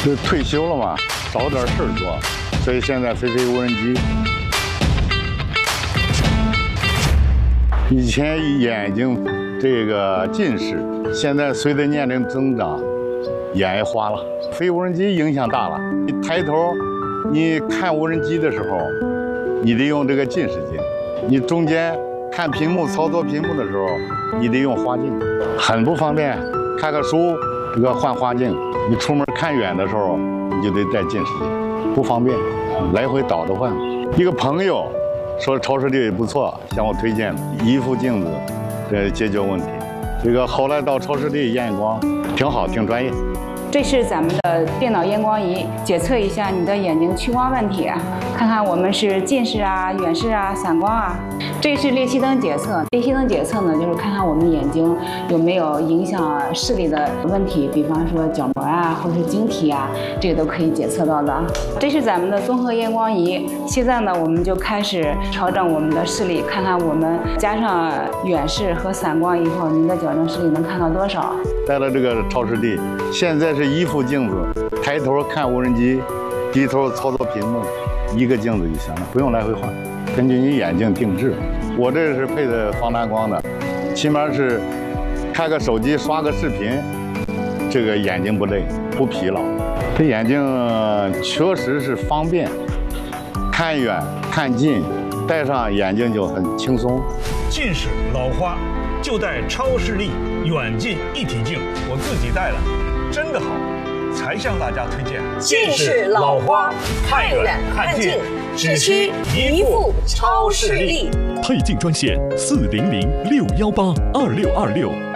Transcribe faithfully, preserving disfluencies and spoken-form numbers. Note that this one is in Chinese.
就退休了嘛，找点事儿做，所以现在飞飞无人机。以前眼睛这个近视，现在随着年龄增长，眼也花了。飞无人机影响大了，你抬头，你看无人机的时候，你得用这个近视镜；你中间看屏幕、操作屏幕的时候，你得用花镜，很不方便。看个书，这个换花镜。你出门看远的时候，你就得戴近视镜，不方便，来回倒着换。一个朋友说超视力不错，向我推荐一副镜子，这解决问题。这个后来到超视力验光，挺好，挺专业。 这是咱们的电脑验光仪，检测一下你的眼睛屈光问题，看看我们是近视啊、远视啊、散光啊。这是裂隙灯检测，裂隙灯检测呢，就是看看我们眼睛有没有影响视力的问题，比方说角膜啊，或者是晶体啊，这个都可以检测到的。这是咱们的综合验光仪，现在呢，我们就开始调整我们的视力，看看我们加上远视和散光以后，您的矫正视力能看到多少。 戴了这个超视力，现在是一副镜子，抬头看无人机，低头操作屏幕，一个镜子就行了，不用来回换，根据你眼睛定制。我这是配的防蓝光的，起码是看个手机、刷个视频，这个眼睛不累、不疲劳。这眼睛确实是方便，看远看近，戴上眼睛就很轻松。 近视老花就戴超视力远近一体镜，我自己戴了，真的好，才向大家推荐。 近视老花看远看近，只需一副超视力。 配镜专线四零零六幺八二六二六。